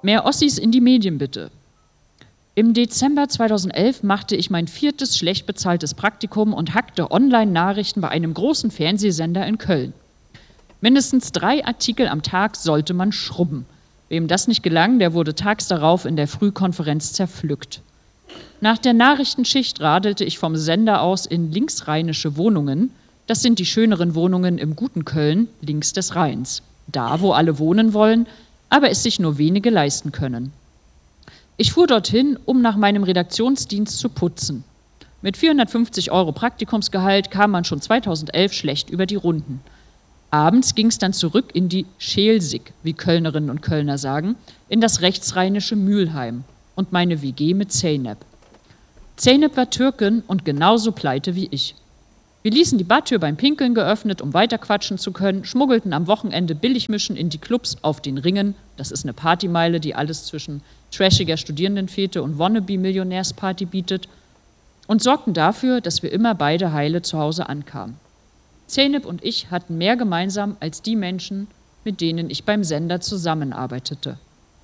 Mehr Ossis in die Medien bitte. Im Dezember 2011 machte ich mein 4. schlecht bezahltes Praktikum und hackte Online-Nachrichten bei einem großen Fernsehsender in Köln. Mindestens 3 Artikel am Tag sollte man schrubben. Wem das nicht gelang, der wurde tags darauf in der Frühkonferenz zerpflückt. Nach der Nachrichtenschicht radelte ich vom Sender aus in linksrheinische Wohnungen. Das sind die schöneren Wohnungen im guten Köln, links des Rheins. Da, wo alle wohnen wollen, aber es sich nur wenige leisten können. Ich fuhr dorthin, um nach meinem Redaktionsdienst zu putzen. Mit 450 € Praktikumsgehalt kam man schon 2011 schlecht über die Runden. Abends ging es dann zurück in die Schelsig, wie Kölnerinnen und Kölner sagen, in das rechtsrheinische Mülheim und meine WG mit Zeynep. Zeynep war Türkin und genauso pleite wie ich. Wir ließen die Badtür beim Pinkeln geöffnet, um weiterquatschen zu können, schmuggelten am Wochenende Billigmischen in die Clubs auf den Ringen, das ist eine Partymeile, die alles zwischen trashiger Studierendenfete und Wannabe-Millionärsparty bietet, und sorgten dafür, dass wir immer beide heile zu Hause ankamen. Zeynep und ich hatten mehr gemeinsam als die Menschen, mit denen ich beim Sender zusammenarbeitete.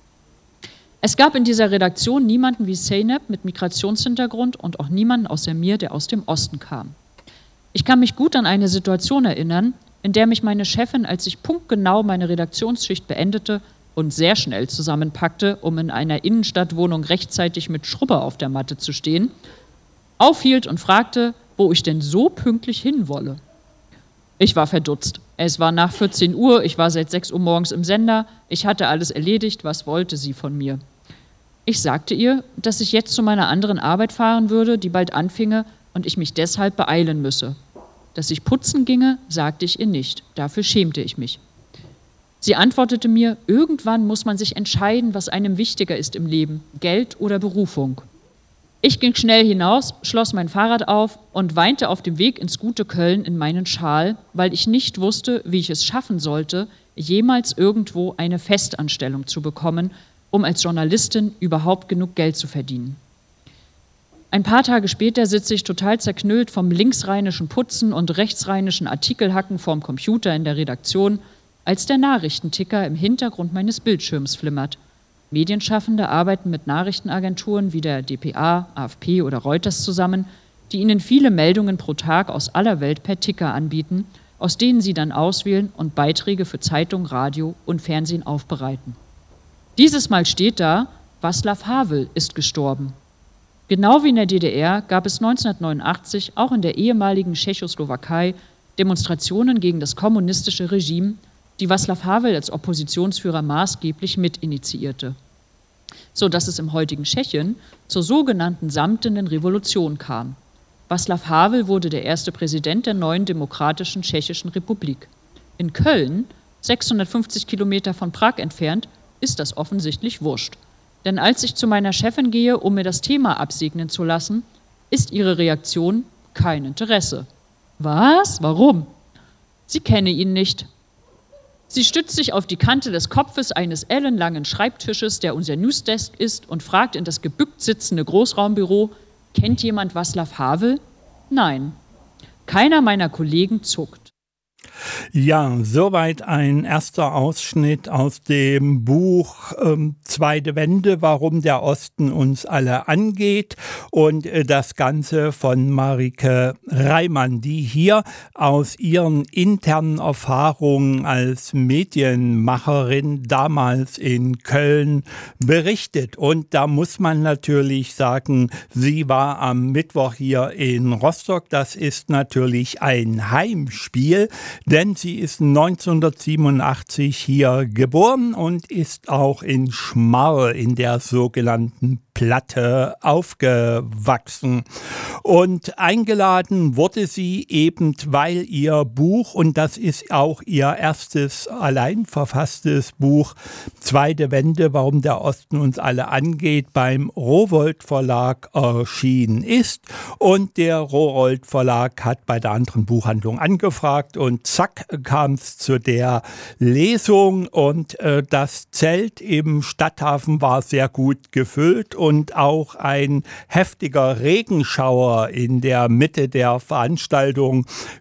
Es gab in dieser Redaktion niemanden wie Zeynep mit Migrationshintergrund und auch niemanden außer mir, der aus dem Osten kam. Ich kann mich gut an eine Situation erinnern, in der mich meine Chefin, als ich punktgenau meine Redaktionsschicht beendete und sehr schnell zusammenpackte, um in einer Innenstadtwohnung rechtzeitig mit Schrubber auf der Matte zu stehen, aufhielt und fragte, wo ich denn so pünktlich hinwolle. Ich war verdutzt. Es war nach 14 Uhr, ich war seit 6 Uhr morgens im Sender, ich hatte alles erledigt, was wollte sie von mir? Ich sagte ihr, dass ich jetzt zu meiner anderen Arbeit fahren würde, die bald anfinge und ich mich deshalb beeilen müsse. Dass ich putzen ginge, sagte ich ihr nicht, dafür schämte ich mich. Sie antwortete mir, irgendwann muss man sich entscheiden, was einem wichtiger ist im Leben, Geld oder Berufung. Ich ging schnell hinaus, schloss mein Fahrrad auf und weinte auf dem Weg ins gute Köln in meinen Schal, weil ich nicht wusste, wie ich es schaffen sollte, jemals irgendwo eine Festanstellung zu bekommen, um als Journalistin überhaupt genug Geld zu verdienen. Ein paar Tage später sitze ich total zerknüllt vom linksrheinischen Putzen und rechtsrheinischen Artikelhacken vorm Computer in der Redaktion, als der Nachrichtenticker im Hintergrund meines Bildschirms flimmert. Medienschaffende arbeiten mit Nachrichtenagenturen wie der dpa, AFP oder Reuters zusammen, die ihnen viele Meldungen pro Tag aus aller Welt per Ticker anbieten, aus denen sie dann auswählen und Beiträge für Zeitung, Radio und Fernsehen aufbereiten. Dieses Mal steht da, Václav Havel ist gestorben. Genau wie in der DDR gab es 1989 auch in der ehemaligen Tschechoslowakei Demonstrationen gegen das kommunistische Regime, die Václav Havel als Oppositionsführer maßgeblich mitinitiierte, sodass es im heutigen Tschechien zur sogenannten Samtenen Revolution kam. Václav Havel wurde der erste Präsident der neuen demokratischen Tschechischen Republik. In Köln, 650 Kilometer von Prag entfernt, ist das offensichtlich wurscht. Denn als ich zu meiner Chefin gehe, um mir das Thema absegnen zu lassen, ist ihre Reaktion kein Interesse. Was? Warum? Sie kenne ihn nicht. Sie stützt sich auf die Kante des Kopfes eines ellenlangen Schreibtisches, der unser Newsdesk ist, und fragt in das gebückt sitzende Großraumbüro, kennt jemand Václav Havel? Nein. Keiner meiner Kollegen zuckt. Ja, soweit ein erster Ausschnitt aus dem Buch Zweite Wende, warum der Osten uns alle angeht, und das Ganze von Marike Reimann, die hier aus ihren internen Erfahrungen als Medienmacherin damals in Köln berichtet. Und da muss man natürlich sagen, sie war am Mittwoch hier in Rostock. Das ist natürlich ein Heimspiel, denn sie ist 1987 hier geboren und ist auch in Schmarr in der sogenannten Platte aufgewachsen. Und eingeladen wurde sie eben, weil ihr Buch, und das ist auch ihr erstes allein verfasstes Buch, Zweite Wende, warum der Osten uns alle angeht, beim Rowohlt Verlag erschienen ist. Und der Rowohlt Verlag hat bei der anderen Buchhandlung angefragt und zack kam es zu der Lesung, und das Zelt im Stadthafen war sehr gut gefüllt und auch ein heftiger Regenschauer in der Mitte der Veranstaltung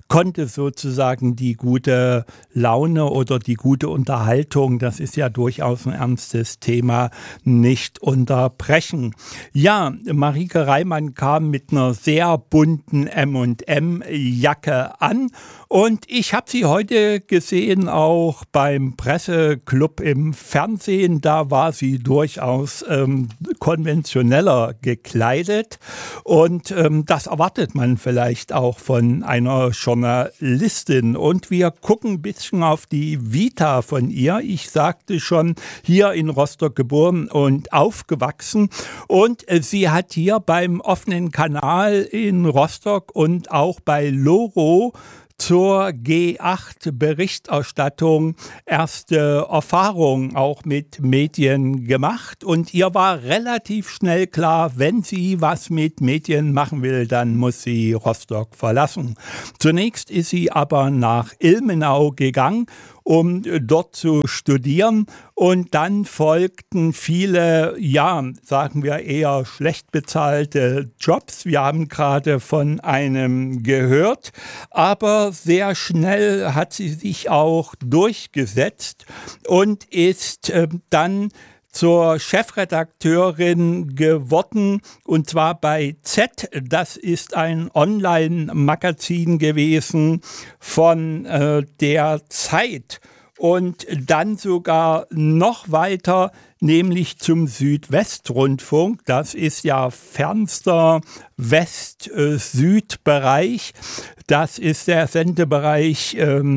konnte sozusagen die gute Laune oder die gute Unterhaltung, das ist ja durchaus ein ernstes Thema, nicht unterbrechen. Ja, Marieke Reimann kam mit einer sehr bunten M&M-Jacke an und ich habe sie heute gesehen, auch beim Presseclub im Fernsehen. Da war sie durchaus konventioneller gekleidet und das erwartet man vielleicht auch von einer Journalistin. Und wir gucken ein bisschen auf die Vita von ihr. Ich sagte schon, hier in Rostock geboren und aufgewachsen und sie hat hier beim offenen Kanal in Rostock und auch bei Loro zur G8-Berichterstattung erste Erfahrungen auch mit Medien gemacht und ihr war relativ schnell klar, wenn sie was mit Medien machen will, dann muss sie Rostock verlassen. Zunächst ist sie aber nach Ilmenau gegangen, um dort zu studieren und dann folgten viele, ja, sagen wir eher schlecht bezahlte Jobs. Wir haben gerade von einem gehört, aber sehr schnell hat sie sich auch durchgesetzt und ist dann zur Chefredakteurin geworden und zwar bei Z. Das ist ein Online-Magazin gewesen von der Zeit und dann sogar noch weiter, nämlich zum Südwestrundfunk. Das ist ja fernster West-Süd-Bereich. Das ist der Sendebereich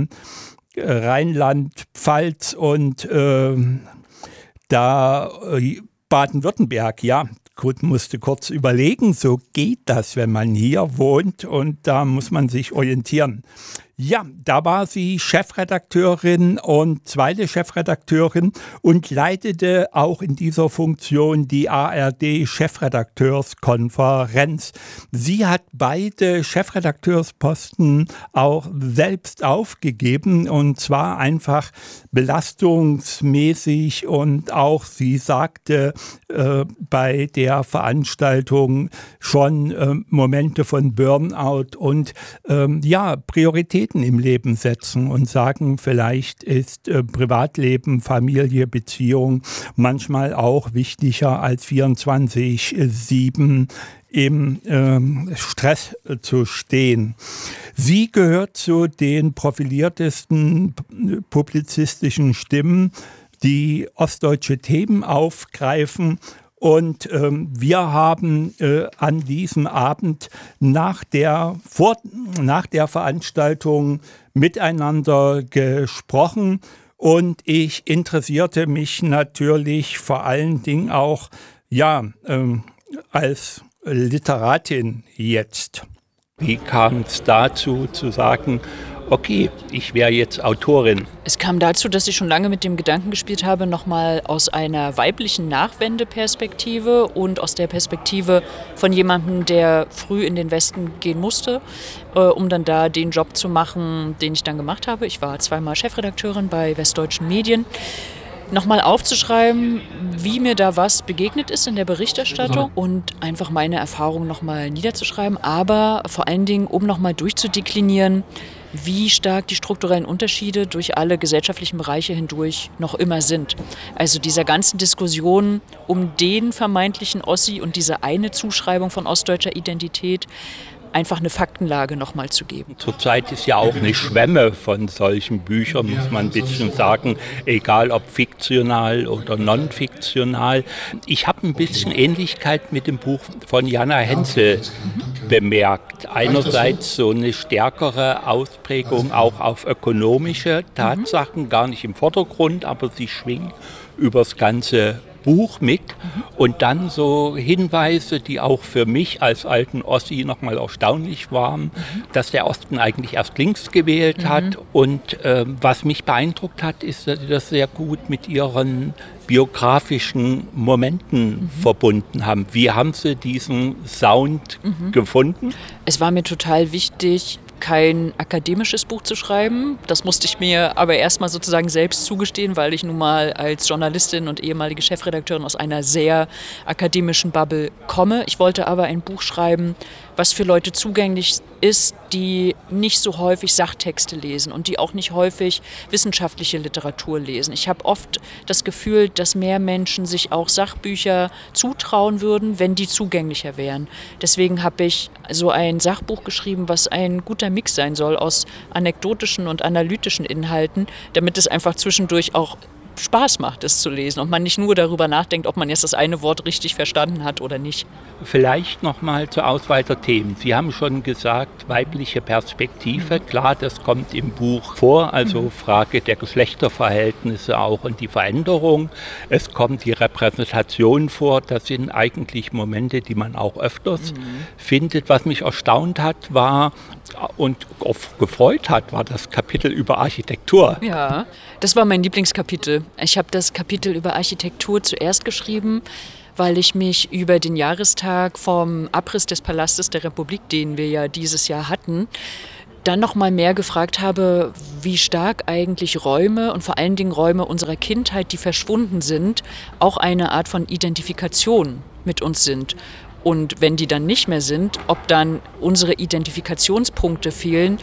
Rheinland-Pfalz und da Baden-Württemberg, ja, gut, musste kurz überlegen, so geht das, wenn man hier wohnt und da muss man sich orientieren. Ja, da war sie Chefredakteurin und zweite Chefredakteurin und leitete auch in dieser Funktion die ARD-Chefredakteurskonferenz. Sie hat beide Chefredakteursposten auch selbst aufgegeben und zwar einfach belastungsmäßig und auch, sie sagte bei der Veranstaltung schon Momente von Burnout und ja, Prioritäten im Leben setzen und sagen, vielleicht ist Privatleben, Familie, Beziehung manchmal auch wichtiger als 24/7 im Stress zu stehen. Sie gehört zu den profiliertesten publizistischen Stimmen, die ostdeutsche Themen aufgreifen. Und wir haben an diesem Abend nach der Veranstaltung miteinander gesprochen. Und ich interessierte mich natürlich vor allen Dingen auch als Literatin jetzt. Wie kam es dazu, zu sagen, okay, ich wäre jetzt Autorin? Es kam dazu, dass ich schon lange mit dem Gedanken gespielt habe, nochmal aus einer weiblichen Nachwendeperspektive und aus der Perspektive von jemandem, der früh in den Westen gehen musste, um dann da den Job zu machen, den ich dann gemacht habe. Ich war zweimal Chefredakteurin bei Westdeutschen Medien. Nochmal aufzuschreiben, wie mir da was begegnet ist in der Berichterstattung und einfach meine Erfahrungen nochmal niederzuschreiben, aber vor allen Dingen, um nochmal durchzudeklinieren, wie stark die strukturellen Unterschiede durch alle gesellschaftlichen Bereiche hindurch noch immer sind. Also dieser ganzen Diskussion um den vermeintlichen Ossi und diese eine Zuschreibung von ostdeutscher Identität einfach eine Faktenlage nochmal zu geben. Zurzeit ist ja auch eine Schwemme von solchen Büchern, muss man ein bisschen sagen, egal ob fiktional oder non-fiktional. Ich habe ein bisschen Ähnlichkeit mit dem Buch von Jana Hensel bemerkt. Einerseits so eine stärkere Ausprägung auch auf ökonomische Tatsachen, gar nicht im Vordergrund, aber sie schwingen übers ganze Buch mit und dann so Hinweise, die auch für mich als alten Ossi nochmal erstaunlich waren, dass der Osten eigentlich erst links gewählt hat und was mich beeindruckt hat, ist, dass sie das sehr gut mit ihren biografischen Momenten verbunden haben. Wie haben Sie diesen Sound gefunden? Es war mir total wichtig, kein akademisches Buch zu schreiben. Das musste ich mir aber erstmal sozusagen selbst zugestehen, weil ich nun mal als Journalistin und ehemalige Chefredakteurin aus einer sehr akademischen Bubble komme. Ich wollte aber ein Buch schreiben, was für Leute zugänglich ist, die nicht so häufig Sachtexte lesen und die auch nicht häufig wissenschaftliche Literatur lesen. Ich habe oft das Gefühl, dass mehr Menschen sich auch Sachbücher zutrauen würden, wenn die zugänglicher wären. Deswegen habe ich so ein Sachbuch geschrieben, was ein guter Mix sein soll aus anekdotischen und analytischen Inhalten, damit es einfach zwischendurch auch Spaß macht, es zu lesen und man nicht nur darüber nachdenkt, ob man jetzt das eine Wort richtig verstanden hat oder nicht. Vielleicht nochmal zur Auswahl der Themen. Sie haben schon gesagt, weibliche Perspektive. Klar, das kommt im Buch vor, also Frage der Geschlechterverhältnisse auch und die Veränderung. Es kommt die Repräsentation vor. Das sind eigentlich Momente, die man auch öfters findet. Was mich erstaunt hat, war und oft gefreut hat, war das Kapitel über Architektur. Ja, das war mein Lieblingskapitel. Ich habe das Kapitel über Architektur zuerst geschrieben, weil ich mich über den Jahrestag vom Abriss des Palastes der Republik, den wir ja dieses Jahr hatten, dann noch mal mehr gefragt habe, wie stark eigentlich Räume und vor allen Dingen Räume unserer Kindheit, die verschwunden sind, auch eine Art von Identifikation mit uns sind. Und wenn die dann nicht mehr sind, ob dann unsere Identifikationspunkte fehlen,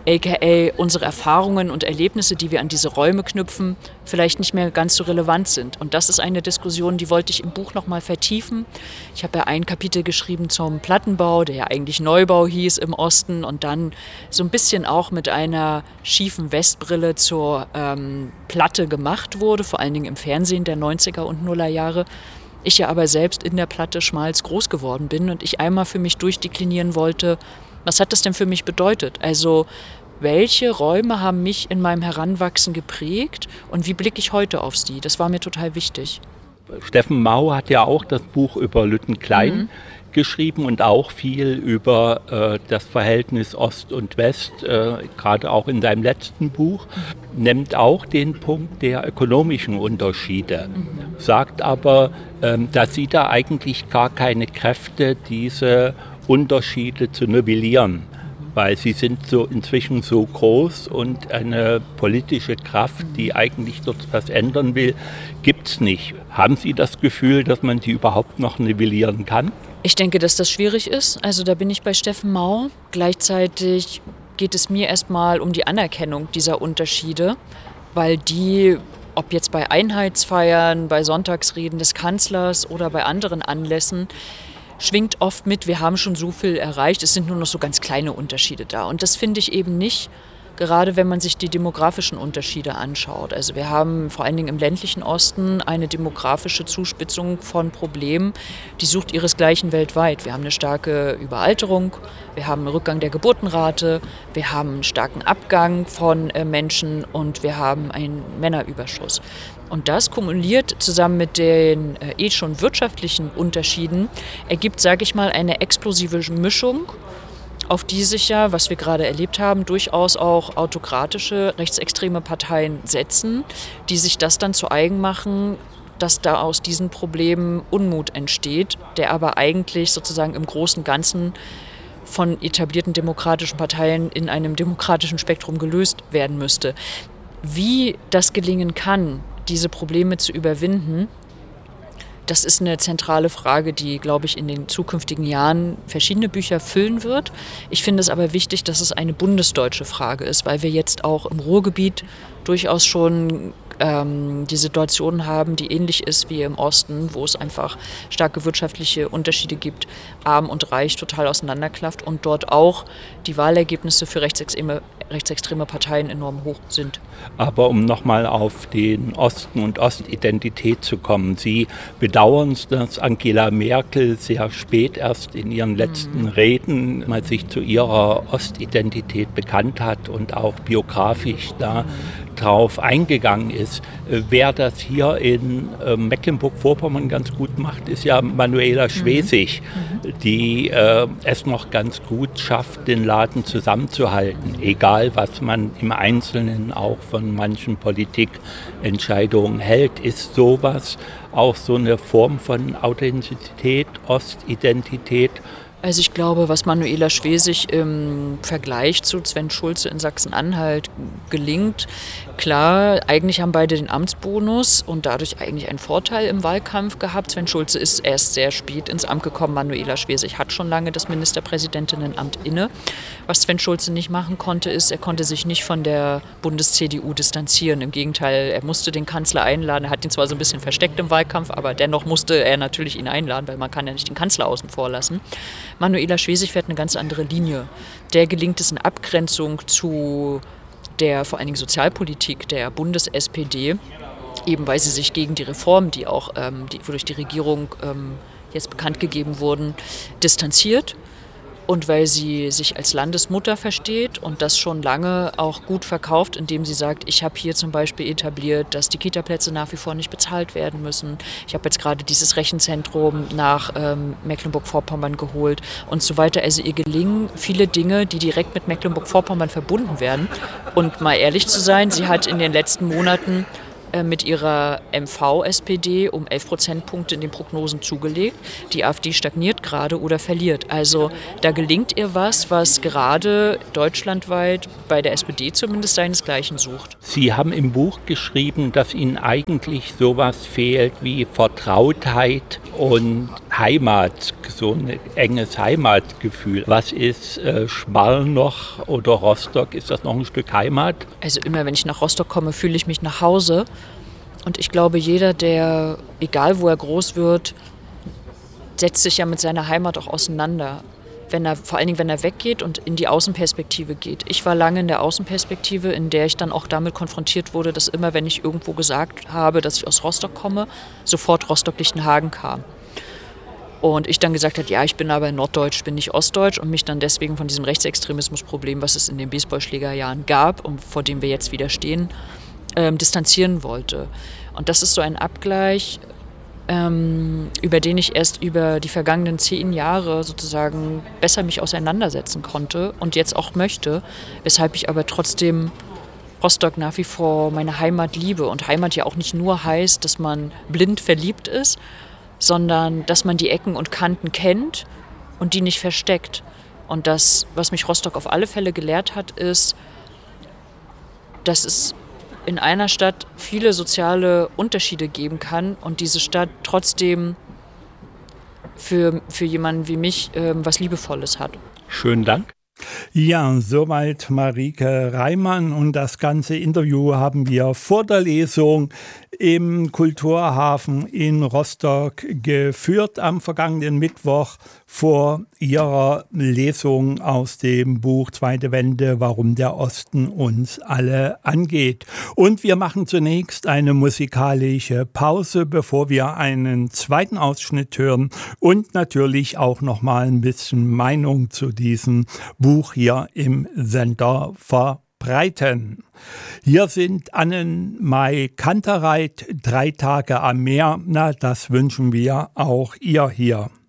aka unsere Erfahrungen und Erlebnisse, die wir an diese Räume knüpfen, vielleicht nicht mehr ganz so relevant sind. Und das ist eine Diskussion, die wollte ich im Buch nochmal vertiefen. Ich habe ja ein Kapitel geschrieben zum Plattenbau, der ja eigentlich Neubau hieß im Osten und dann so ein bisschen auch mit einer schiefen Westbrille zur Platte gemacht wurde, vor allen Dingen im Fernsehen der 90er und 0er Jahre. Ich ja aber selbst in der Platte Schmalz groß geworden bin und ich einmal für mich durchdeklinieren wollte, was hat das denn für mich bedeutet? Also welche Räume haben mich in meinem Heranwachsen geprägt und wie blicke ich heute auf sie? Das war mir total wichtig. Steffen Mau hat ja auch das Buch über Lüttenklein geschrieben und auch viel über das Verhältnis Ost und West, gerade auch in seinem letzten Buch, nimmt auch den Punkt der ökonomischen Unterschiede, sagt aber, dass sieht er eigentlich gar keine Kräfte, diese Unterschiede zu nivellieren, weil sie sind so inzwischen so groß und eine politische Kraft, die eigentlich dort was ändern will, gibt es nicht. Haben Sie das Gefühl, dass man die überhaupt noch nivellieren kann? Ich denke, dass das schwierig ist. Also da bin ich bei Steffen Mau. Gleichzeitig geht es mir erstmal um die Anerkennung dieser Unterschiede, weil die, ob jetzt bei Einheitsfeiern, bei Sonntagsreden des Kanzlers oder bei anderen Anlässen, schwingt oft mit, wir haben schon so viel erreicht, es sind nur noch so ganz kleine Unterschiede da. Und das finde ich eben nicht, gerade wenn man sich die demografischen Unterschiede anschaut. Also wir haben vor allen Dingen im ländlichen Osten eine demografische Zuspitzung von Problemen, die sucht ihresgleichen weltweit. Wir haben eine starke Überalterung, wir haben einen Rückgang der Geburtenrate, wir haben einen starken Abgang von Menschen und wir haben einen Männerüberschuss. Und das kumuliert zusammen mit den schon wirtschaftlichen Unterschieden, ergibt, sage ich mal, eine explosive Mischung, auf die sich ja, was wir gerade erlebt haben, durchaus auch autokratische, rechtsextreme Parteien setzen, die sich das dann zu eigen machen, dass da aus diesen Problemen Unmut entsteht, der aber eigentlich sozusagen im großen Ganzen von etablierten demokratischen Parteien in einem demokratischen Spektrum gelöst werden müsste. Wie das gelingen kann, diese Probleme zu überwinden, das ist eine zentrale Frage, die, glaube ich, in den zukünftigen Jahren verschiedene Bücher füllen wird. Ich finde es aber wichtig, dass es eine bundesdeutsche Frage ist, weil wir jetzt auch im Ruhrgebiet durchaus schon die Situation haben, die ähnlich ist wie im Osten, wo es einfach starke wirtschaftliche Unterschiede gibt, arm und reich total auseinanderklafft und dort auch die Wahlergebnisse für rechtsextreme Parteien enorm hoch sind. Aber um nochmal auf den Osten und Ostidentität zu kommen, Sie bedauern es, dass Angela Merkel sehr spät erst in ihren letzten Reden mal sich zu ihrer Ostidentität bekannt hat und auch biografisch da drauf eingegangen ist. Wer das hier in Mecklenburg-Vorpommern ganz gut macht, ist ja Manuela Schwesig, die es noch ganz gut schafft, den Laden zusammenzuhalten, egal was man im Einzelnen auch von manchen Politikentscheidungen hält. Ist sowas auch so eine Form von Authentizität, Ostidentität? Also ich glaube, was Manuela Schwesig im Vergleich zu Sven Schulze in Sachsen-Anhalt gelingt, klar, eigentlich haben beide den Amtsbonus und dadurch eigentlich einen Vorteil im Wahlkampf gehabt. Sven Schulze ist erst sehr spät ins Amt gekommen. Manuela Schwesig hat schon lange das Ministerpräsidentinnenamt inne. Was Sven Schulze nicht machen konnte, ist, er konnte sich nicht von der Bundes-CDU distanzieren. Im Gegenteil, er musste den Kanzler einladen. Er hat ihn zwar so ein bisschen versteckt im Wahlkampf, aber dennoch musste er natürlich ihn einladen, weil man kann ja nicht den Kanzler außen vor lassen. Manuela Schwesig fährt eine ganz andere Linie. Der gelingt es in Abgrenzung zu der vor allen Dingen Sozialpolitik der Bundes-SPD, eben weil sie sich gegen die Reformen, die auch wodurch die Regierung jetzt bekannt gegeben wurden, distanziert. Und weil sie sich als Landesmutter versteht und das schon lange auch gut verkauft, indem sie sagt, ich habe hier zum Beispiel etabliert, dass die Kita-Plätze nach wie vor nicht bezahlt werden müssen. Ich habe jetzt gerade dieses Rechenzentrum nach Mecklenburg-Vorpommern geholt und so weiter. Also ihr gelingen viele Dinge, die direkt mit Mecklenburg-Vorpommern verbunden werden. Und mal ehrlich zu sein, sie hat in den letzten Monaten mit ihrer MV-SPD um 11 Prozentpunkte in den Prognosen zugelegt. Die AfD stagniert gerade oder verliert. Also da gelingt ihr was gerade deutschlandweit bei der SPD zumindest seinesgleichen sucht. Sie haben im Buch geschrieben, dass Ihnen eigentlich sowas fehlt wie Vertrautheit und Heimat, so ein enges Heimatgefühl. Was ist Schmarrn noch oder Rostock? Ist das noch ein Stück Heimat? Also immer, wenn ich nach Rostock komme, fühle ich mich nach Hause. Und ich glaube, jeder, der, egal wo er groß wird, setzt sich ja mit seiner Heimat auch auseinander. Vor allen Dingen, wenn er weggeht und in die Außenperspektive geht. Ich war lange in der Außenperspektive, in der ich dann auch damit konfrontiert wurde, dass immer, wenn ich irgendwo gesagt habe, dass ich aus Rostock komme, sofort Rostock-Lichtenhagen kam. Und ich dann gesagt habe, ja, ich bin aber Norddeutsch, bin nicht Ostdeutsch und mich dann deswegen von diesem Rechtsextremismusproblem, was es in den Baseballschlägerjahren gab und vor dem wir jetzt wieder stehen, distanzieren wollte. Und das ist so ein Abgleich, über den ich erst über die vergangenen 10 Jahre sozusagen besser mich auseinandersetzen konnte und jetzt auch möchte, weshalb ich aber trotzdem Rostock nach wie vor meine Heimat liebe. Und Heimat ja auch nicht nur heißt, dass man blind verliebt ist, sondern dass man die Ecken und Kanten kennt und die nicht versteckt. Und das, was mich Rostock auf alle Fälle gelehrt hat, ist, dass es in einer Stadt viele soziale Unterschiede geben kann und diese Stadt trotzdem für jemanden wie mich was Liebevolles hat. Schönen Dank. Ja, soweit Marike Reimann und das ganze Interview haben wir vor der Lesung im Kulturhafen in Rostock geführt am vergangenen Mittwoch vor ihrer Lesung aus dem Buch Zweite Wende, warum der Osten uns alle angeht. Und wir machen zunächst eine musikalische Pause, bevor wir einen zweiten Ausschnitt hören und natürlich auch noch mal ein bisschen Meinung zu diesem Buch hier im Sender verbreiten. Hier sind Annenmai Kantereit, 3 Tage am Meer. Na, das wünschen wir auch ihr hier.